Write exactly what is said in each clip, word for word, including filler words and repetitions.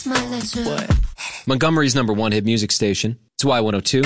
What? Montgomery's number one hit music station. It's Y one oh two.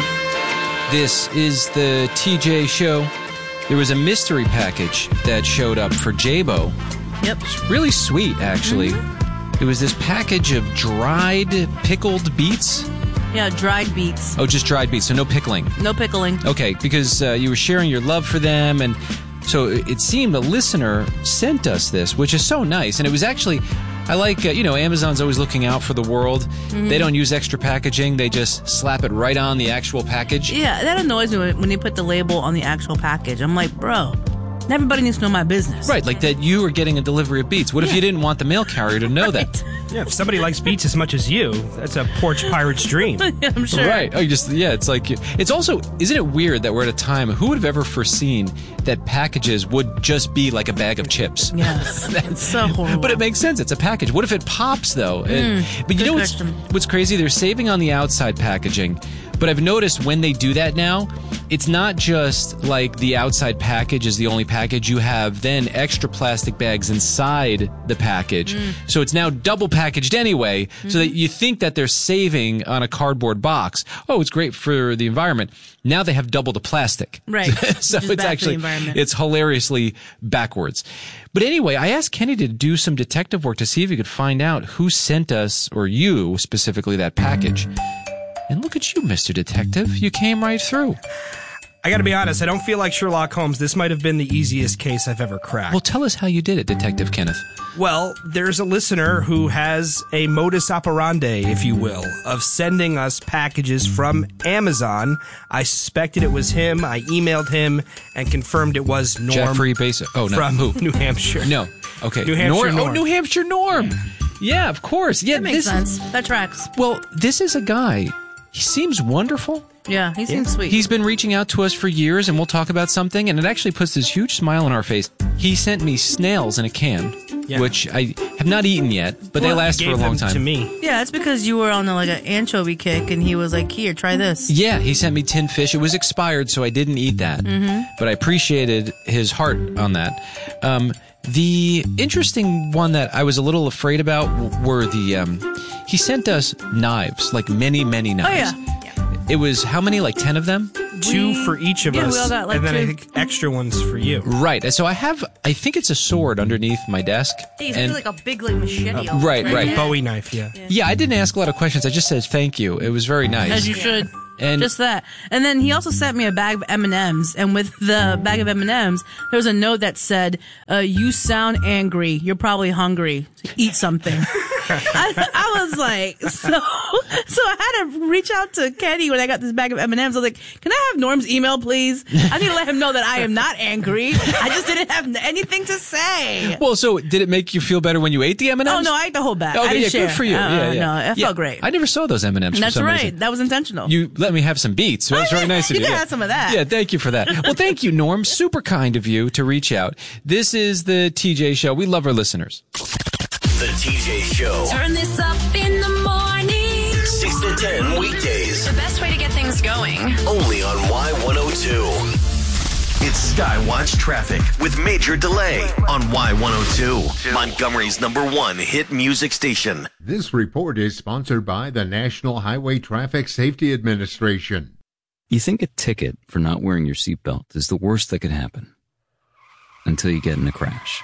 This is the T J Show. There was a mystery package that showed up for J-Bo. Yep. It's really sweet, actually. Mm-hmm. It was this package of dried, pickled beets. Yeah, dried beets. Oh, just dried beets, so no pickling. No pickling. Okay, because uh, you were sharing your love for them, and so it seemed a listener sent us this, which is so nice. And it was actually, I like, uh, you know, Amazon's always looking out for the world. Mm-hmm. They don't use extra packaging. They just slap it right on the actual package. Yeah, that annoys me when they put the label on the actual package. I'm like, bro, everybody needs to know my business. Right, like that you are getting a delivery of beets. What yeah. if you didn't want the mail carrier to know right. that? Yeah, if somebody likes beets as much as you, that's a porch pirate's dream. Yeah, I'm sure. Right. Oh, you just yeah. It's like it's also. Isn't it weird that we're at a time? Who would have ever foreseen that packages would just be like a bag of chips? Yes. That's so horrible. But it makes sense. It's a package. What if it pops though? Mm, and, but you know what's, what's crazy? They're saving on the outside packaging. But I've noticed when they do that now, it's not just like the outside package is the only package. You have then extra plastic bags inside the package. Mm. So it's now double packaged anyway, mm-hmm. so that you think that they're saving on a cardboard box. Oh, it's great for the environment. Now they have double the plastic. Right. So it's actually, it's hilariously backwards. But anyway, I asked Kenny to do some detective work to see if he could find out who sent us, or you specifically, that package. And look at you, Mister Detective. You came right through. I gotta be honest, I don't feel like Sherlock Holmes. This might have been the easiest case I've ever cracked. Well, tell us how you did it, Detective Kenneth. Well, there's a listener who has a modus operandi, if you will, of sending us packages from Amazon. I suspected it was him. I emailed him and confirmed it was Norm. Jeffrey Basic. Oh, no. From who? New Hampshire. No. Okay. New Hampshire Norm. Norm. Oh, New Hampshire Norm. Yeah, of course. Yeah, that makes this, sense. That tracks. Well, this is a guy. He seems wonderful. Yeah, he seems yeah. sweet. He's been reaching out to us for years, and we'll talk about something, and it actually puts this huge smile on our face. He sent me snails in a can, yeah. which I have not eaten yet, but well, they last for a long time. To me, yeah, it's because you were on a, like an anchovy kick, and he was like, "Here, try this." Yeah, he sent me tinned fish. It was expired, so I didn't eat that, mm-hmm. but I appreciated his heart on that. Um, the interesting one that I was a little afraid about were the. Um, he sent us knives, like many, many knives. Oh yeah. It was how many? Like ten of them? Two we, for each of yeah, us. We all got like and then two. I think extra ones for you. Right. So I have, I think it's a sword underneath my desk. He's and, like a big like machete. Uh, right, right. Yeah. Bowie knife, yeah. yeah. Yeah, I didn't ask a lot of questions. I just said thank you. It was very nice. As you should. And just that. And then he also sent me a bag of M and M's, and with the bag of M and M's, there was a note that said, uh, "You sound angry. You're probably hungry. Eat something." I, I was like, so, so I had to reach out to Kenny when I got this bag of M and M's. I was like, "Can I have Norm's email, please? I need to let him know that I am not angry. I just didn't have anything to say." Well, so did it make you feel better when you ate the M and M's? Oh no, I ate the whole bag. Okay, I didn't yeah, share. good for you. Uh, yeah, yeah. No, it yeah, felt great. I never saw those M and M's. For That's some right. reason. That was intentional. You let me have some beets. So that's oh, very yeah. nice of you. You can yeah. have some of that. Yeah, thank you for that. Well, thank you, Norm. Super kind of you to reach out. This is the T J Show. We love our listeners. The T J Show. Turn this up in the morning. six to ten weekdays. The best way to get things going. Only on Y one oh two. It's Skywatch Traffic with Major Delay on Y one oh two, Montgomery's number one hit music station. This report is sponsored by the National Highway Traffic Safety Administration. You think a ticket for not wearing your seatbelt is the worst that could happen until you get in a crash.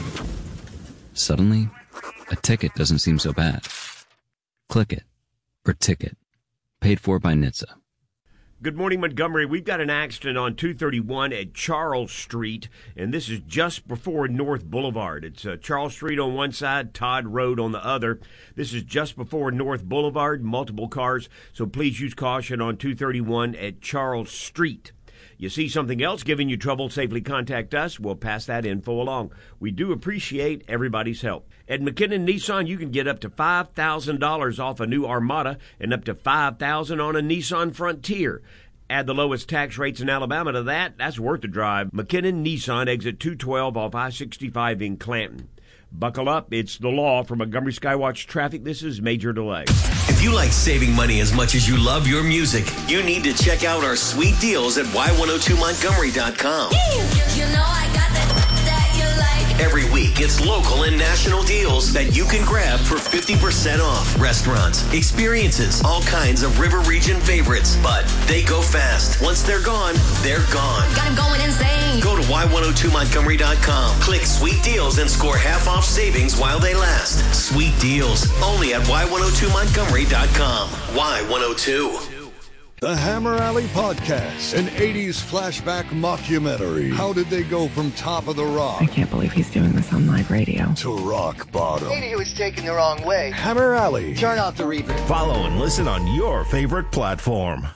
Suddenly, a ticket doesn't seem so bad. Click it, or ticket. Paid for by N H T S A. Good morning, Montgomery. We've got an accident on two thirty-one at Charles Street, and this is just before North Boulevard. It's uh, Charles Street on one side, Todd Road on the other. This is just before North Boulevard, multiple cars, so please use caution on two thirty-one at Charles Street. You see something else giving you trouble, safely contact us. We'll pass that info along. We do appreciate everybody's help. At McKinnon Nissan, you can get up to five thousand dollars off a new Armada and up to five thousand dollars on a Nissan Frontier. Add the lowest tax rates in Alabama to that, that's worth the drive. McKinnon Nissan, exit two twelve off I sixty-five in Clanton. Buckle up, it's the law. For Montgomery Skywatch Traffic, this is Major Delay. If you like saving money as much as you love your music, you need to check out our sweet deals at Y one oh two Montgomery dot com. You know I got that, that you like. like. Every week, it's local and national deals that you can grab for fifty percent off. Restaurants, experiences, all kinds of River Region favorites. But they go fast. Once they're gone, they're gone. Got him going insane. Go to Y one oh two Montgomery dot com. Click Sweet Deals and score half off savings while they last. Sweet Deals, only at Y one oh two Montgomery dot com. Y one oh two. The Hammer Alley Podcast, an eighties flashback mockumentary. How did they go from top of the rock? I can't believe he's doing this on live radio. To rock bottom. Maybe he was taken the wrong way. Hammer Alley. Turn off the reverb. Follow and listen on your favorite platform.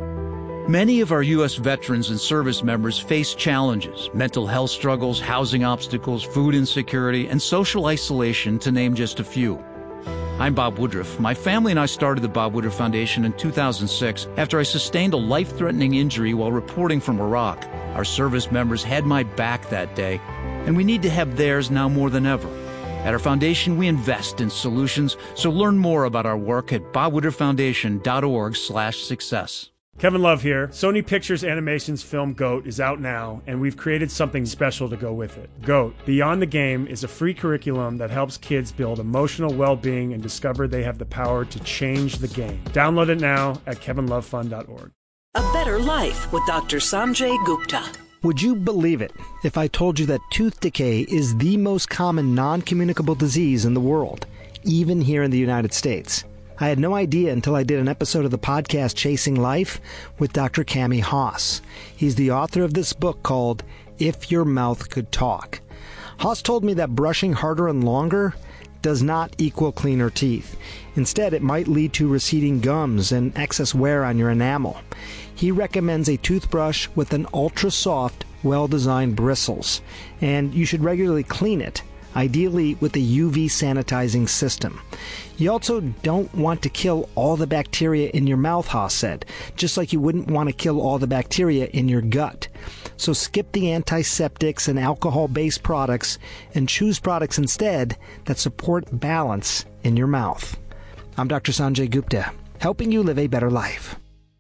Many of our U S veterans and service members face challenges, mental health struggles, housing obstacles, food insecurity, and social isolation, to name just a few. I'm Bob Woodruff. My family and I started the Bob Woodruff Foundation in two thousand six after I sustained a life-threatening injury while reporting from Iraq. Our service members had my back that day, and we need to have theirs now more than ever. At our foundation, we invest in solutions, so learn more about our work at bob woodruff foundation dot org slash success. Kevin Love here. Sony Pictures Animation's film GOAT is out now, and we've created something special to go with it. GOAT, Beyond the Game, is a free curriculum that helps kids build emotional well-being and discover they have the power to change the game. Download it now at kevin love fund dot org. A Better Life with Doctor Sanjay Gupta. Would you believe it if I told you that tooth decay is the most common non-communicable disease in the world, even here in the United States? I had no idea until I did an episode of the podcast Chasing Life with Doctor Cami Haas. He's the author of this book called If Your Mouth Could Talk. Haas told me that brushing harder and longer does not equal cleaner teeth. Instead, it might lead to receding gums and excess wear on your enamel. He recommends a toothbrush with an ultra-soft, well-designed bristles, and you should regularly clean it, ideally with a U V sanitizing system. You also don't want to kill all the bacteria in your mouth, Haas said, just like you wouldn't want to kill all the bacteria in your gut. So skip the antiseptics and alcohol-based products and choose products instead that support balance in your mouth. I'm Doctor Sanjay Gupta, helping you live a better life.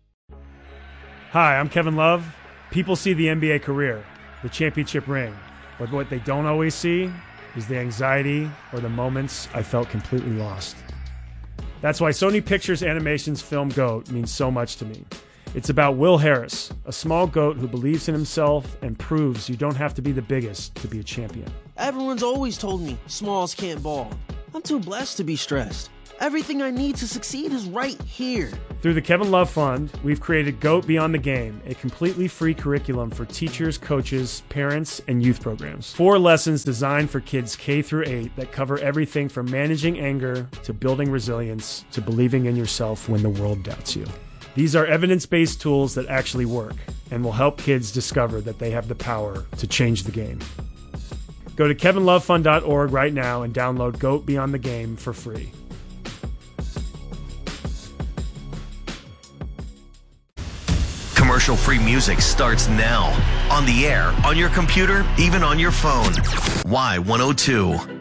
Hi, I'm Kevin Love. People see the N B A career, the championship ring, but what they don't always see is the anxiety or the moments I felt completely lost. That's why Sony Pictures Animation's film GOAT means so much to me. It's about Will Harris, a small goat who believes in himself and proves you don't have to be the biggest to be a champion. Everyone's always told me smalls can't ball. I'm too blessed to be stressed. Everything I need to succeed is right here. Through the Kevin Love Fund, we've created GOAT Beyond the Game, a completely free curriculum for teachers, coaches, parents, and youth programs. Four lessons designed for kids K through eight that cover everything from managing anger to building resilience to believing in yourself when the world doubts you. These are evidence-based tools that actually work and will help kids discover that they have the power to change the game. Go to kevin love fund dot org right now and download GOAT Beyond the Game for free. Commercial-free music starts now. On the air, on your computer, even on your phone. Y one oh two.